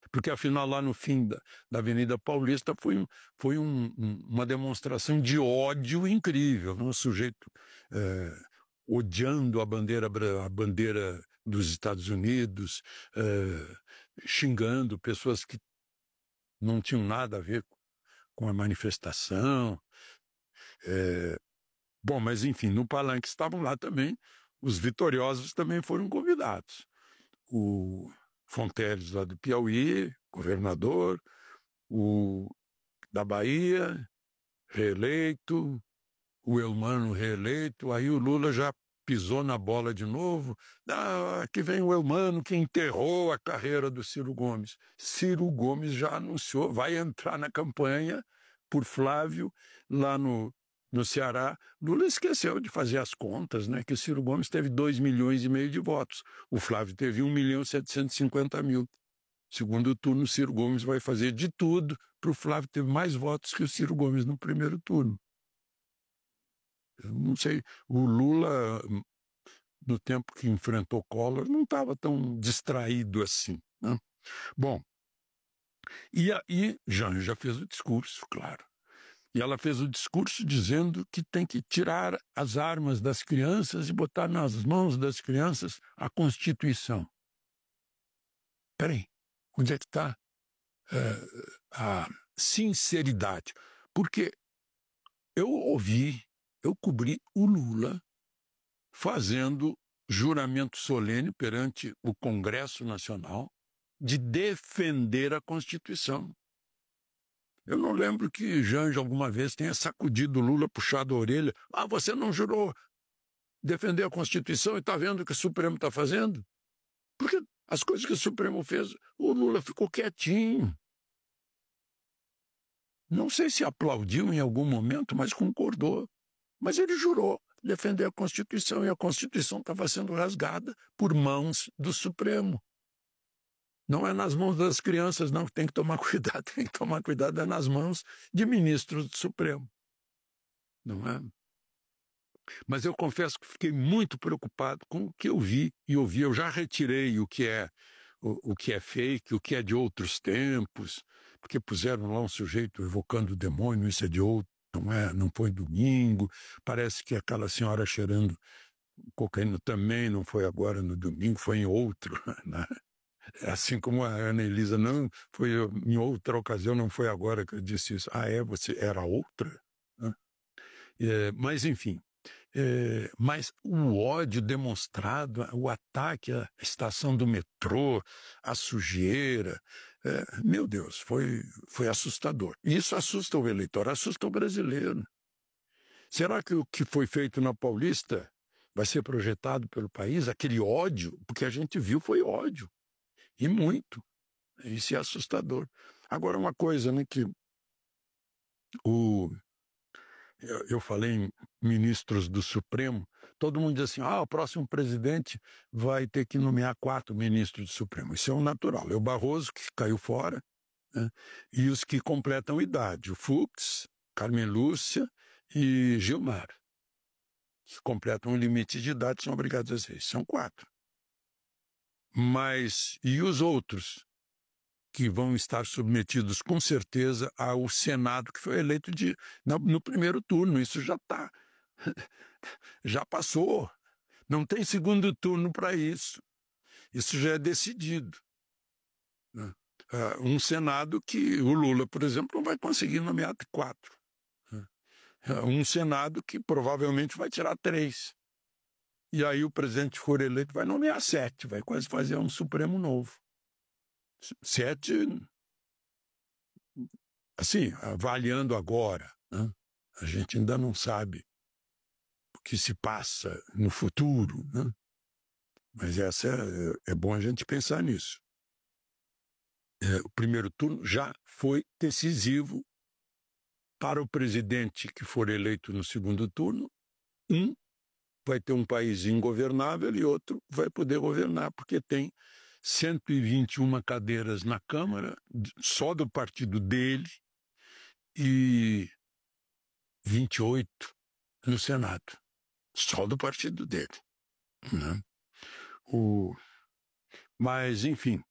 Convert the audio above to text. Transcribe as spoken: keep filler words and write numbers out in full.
Porque, afinal, lá no fim da, da Avenida Paulista foi, foi um, um, uma demonstração de ódio incrível, né? Um sujeito é, odiando a bandeira, a bandeira dos Estados Unidos, é, xingando pessoas que não tinham nada a ver com a manifestação. É, bom, mas enfim, no palanque estavam lá também, os vitoriosos também foram convidados. O Fonteles, lá do Piauí, governador, o da Bahia, reeleito, o Eumano reeleito, aí o Lula já pisou na bola de novo. Ah, aqui vem o Eumano que enterrou a carreira do Ciro Gomes. Ciro Gomes já anunciou, vai entrar na campanha por Flávio lá no, no Ceará. Lula esqueceu de fazer as contas, né? Que o Ciro Gomes teve dois milhões e meio de votos. O Flávio teve um milhão setecentos e cinquenta mil. Segundo turno, o Ciro Gomes vai fazer de tudo para o Flávio ter mais votos que o Ciro Gomes no primeiro turno. Eu não sei, o Lula, no tempo que enfrentou Collor, não estava tão distraído assim, né? Bom, e aí Janja fez o discurso, claro. E ela fez o discurso dizendo que tem que tirar as armas das crianças e botar nas mãos das crianças a Constituição. Peraí, onde é que está uh, a sinceridade? Porque eu ouvi, eu cobri o Lula fazendo juramento solene perante o Congresso Nacional de defender a Constituição. Eu não lembro que Janja alguma vez tenha sacudido o Lula, puxado a orelha. Ah, você não jurou defender a Constituição e está vendo o que o Supremo está fazendo? Porque as coisas que o Supremo fez, o Lula ficou quietinho. Não sei se aplaudiu em algum momento, mas concordou. Mas ele jurou defender a Constituição, e a Constituição estava sendo rasgada por mãos do Supremo. Não é nas mãos das crianças, não, que tem que tomar cuidado, tem que tomar cuidado é nas mãos de ministros do Supremo. Não é? Mas eu confesso que fiquei muito preocupado com o que eu vi e ouvi. Eu já retirei o que é o, o que é fake, o que é de outros tempos, porque puseram lá um sujeito evocando o demônio, isso é de outro, não é? Não foi domingo. Parece que aquela senhora cheirando cocaína também não foi agora no domingo, foi em outro, né? Assim como a Ana Elisa, não, foi em outra ocasião, não foi agora que eu disse isso. Ah, é? Você era outra? É, mas, enfim, é, mas o ódio demonstrado, o ataque à estação do metrô, a sujeira, é, meu Deus, foi, foi assustador. E isso assusta o eleitor, assusta o brasileiro. Será que o que foi feito na Paulista vai ser projetado pelo país? Aquele ódio, porque a gente viu foi ódio. E muito. Isso é assustador. Agora, uma coisa, né, que o, eu, eu falei em ministros do Supremo, todo mundo diz assim, ah, o próximo presidente vai ter que nomear quatro ministros do Supremo. Isso é um natural. É o Barroso, que caiu fora, né, e os que completam idade, o Fux, Carmen Lúcia e Gilmar, que completam o limite de idade, são obrigados a ser. São quatro. Mas, e os outros? Que vão estar submetidos, com certeza, ao Senado, que foi eleito de, no, no primeiro turno. Isso já está, já passou. Não tem segundo turno para isso. Isso já é decidido. Né? Uh, um Senado que o Lula, por exemplo, não vai conseguir nomear quatro. Uh, um Senado que provavelmente vai tirar três. E aí o presidente que for eleito vai nomear sete, vai quase fazer um Supremo novo. Sete, assim, avaliando agora, né? A gente ainda não sabe o que se passa no futuro, né? Mas essa é, é bom a gente pensar nisso. É, o primeiro turno já foi decisivo para o presidente que for eleito no segundo turno. Um vai ter um país ingovernável e outro vai poder governar, porque tem cento e vinte e uma cadeiras na Câmara, só do partido dele, e vinte e oito no Senado, só do partido dele. Né? O... Mas, enfim,